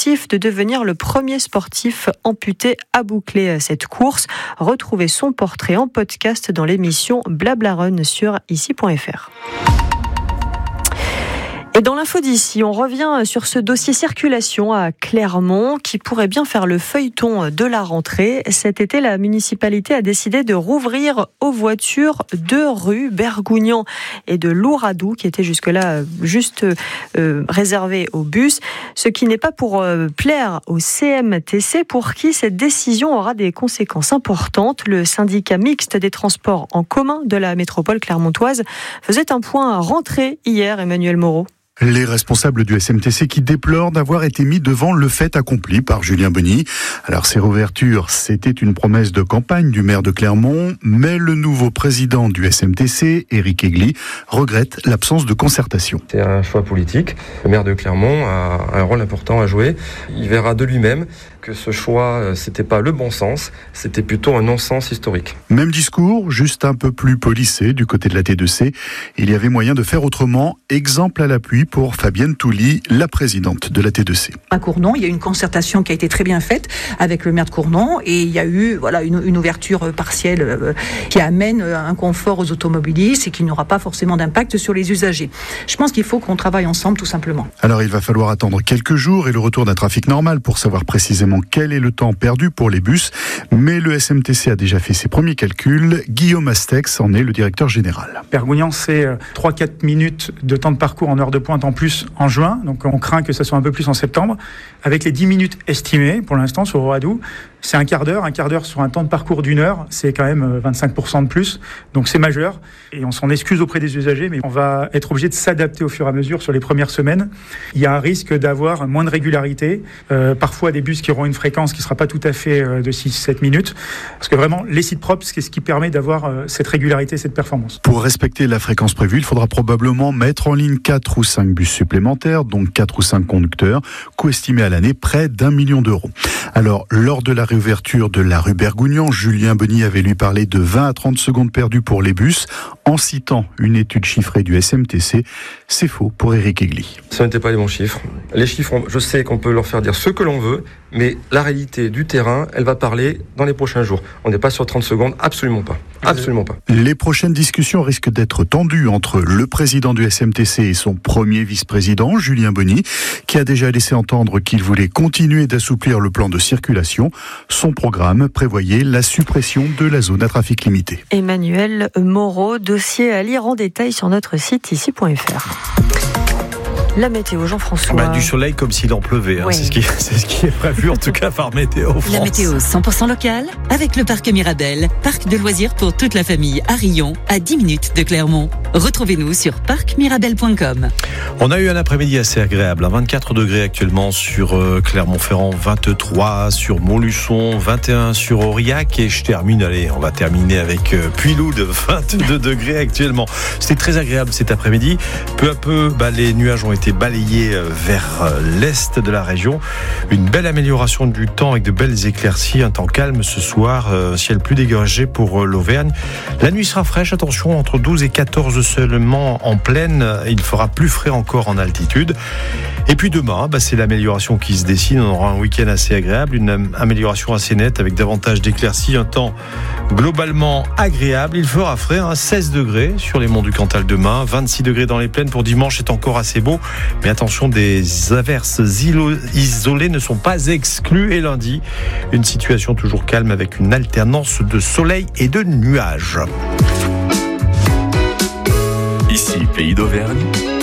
l'objectif de devenir le premier sportif amputé à boucler cette course. Retrouvez son portrait en podcast dans l'émission Blabla Run sur ici.fr. Et dans l'info d'ici, on revient sur ce dossier circulation à Clermont qui pourrait bien faire le feuilleton de la rentrée. Cet été, la municipalité a décidé de rouvrir aux voitures 2 rues Bergougnan et de Louradou qui étaient jusque-là juste réservées aux bus. Ce qui n'est pas pour plaire au CMTC pour qui cette décision aura des conséquences importantes. Le syndicat mixte des transports en commun de la métropole clermontoise faisait un point à rentrée hier, Emmanuel Moreau. Les responsables du SMTC qui déplorent d'avoir été mis devant le fait accompli par Julien Bonny. Alors ces réouvertures, c'était une promesse de campagne du maire de Clermont, mais le nouveau président du SMTC, Éric Aigli, regrette l'absence de concertation. C'est un choix politique. Le maire de Clermont a un rôle important à jouer. Il verra de lui-même que ce choix, c'était pas le bon sens, c'était plutôt un non-sens historique. Même discours, juste un peu plus policé du côté de la T2C. Il y avait moyen de faire autrement. Exemple à l'appui pour Fabienne Touly, la présidente de la T2C. À Cournon, il y a eu une concertation qui a été très bien faite avec le maire de Cournon et il y a eu une ouverture partielle qui amène un confort aux automobilistes et qui n'aura pas forcément d'impact sur les usagers. Je pense qu'il faut qu'on travaille ensemble tout simplement. Alors il va falloir attendre quelques jours et le retour d'un trafic normal pour savoir précisément quel est le temps perdu pour les bus. Mais le SMTC a déjà fait ses premiers calculs. Guillaume Astex en est le directeur général. Bergougnan, c'est 3-4 minutes de temps de parcours en heure de pointe en plus en juin. Donc on craint que ça soit un peu plus en septembre. Avec les 10 minutes estimées pour l'instant sur Louradou, c'est un quart d'heure sur un temps de parcours d'1 heure. C'est quand même 25% de plus. Donc c'est majeur. Et on s'en excuse auprès des usagers, mais on va être obligé de s'adapter au fur et à mesure sur les premières semaines. Il y a un risque d'avoir moins de régularité. Parfois des bus qui auront une fréquence qui ne sera pas tout à fait de 6-7 minutes. Parce que vraiment, les sites propres, c'est ce qui permet d'avoir cette régularité, cette performance. Pour respecter la fréquence prévue, il faudra probablement mettre en ligne 4 ou 5 bus supplémentaires, donc 4 ou 5 conducteurs, coût estimé à l'année près d'1 million d'euros. Alors, lors de la réouverture de la rue Bergougnan, Julien Bonny avait lui parlé de 20 à 30 secondes perdues pour les bus, en citant une étude chiffrée du SMTC. C'est faux pour Éric Aigli. Ce n'étaient pas les bons chiffres. Les chiffres, je sais qu'on peut leur faire dire ce que l'on veut, mais la réalité du terrain, elle va parler dans les prochains jours. On n'est pas sur 30 secondes, absolument pas. Absolument pas. Les prochaines discussions risquent d'être tendues entre le président du SMTC et son premier vice-président, Julien Bonny, qui a déjà laissé entendre qu'il voulait continuer d'assouplir le plan de circulation. Son programme prévoyait la suppression de la zone à trafic limité. Emmanuel Moreau, dossier à lire en détail sur notre site ici.fr. La météo, Jean-François. Du soleil comme s'il en pleuvait. Oui. C'est ce qui est prévu en tout cas par Météo France. La météo 100% locale avec le parc Mirabel, parc de loisirs pour toute la famille à Rion, à 10 minutes de Clermont. Retrouvez-nous sur parcmirabel.com. On a eu un après-midi assez agréable. 24 degrés actuellement sur Clermont-Ferrand, 23 sur Montluçon, 21 sur Aurillac et on va terminer avec Puyloude, 22 degrés actuellement. C'était très agréable cet après-midi. Peu à peu, les nuages ont été balayés vers l'est de la région. Une belle amélioration du temps avec de belles éclaircies, un temps calme ce soir, ciel plus dégagé pour l'Auvergne. La nuit sera fraîche, attention, entre 12 et 14 seulement en plaine. Il fera plus frais encore en altitude. Et puis demain, c'est l'amélioration qui se dessine. On aura un week-end assez agréable, une amélioration assez nette avec davantage d'éclaircies, un temps globalement agréable. Il fera frais, 16 degrés sur les monts du Cantal demain, 26 degrés dans les plaines pour dimanche, c'est encore assez beau. Mais attention, des averses isolées ne sont pas exclues. Et lundi, une situation toujours calme avec une alternance de soleil et de nuages. Ici, Pays d'Auvergne.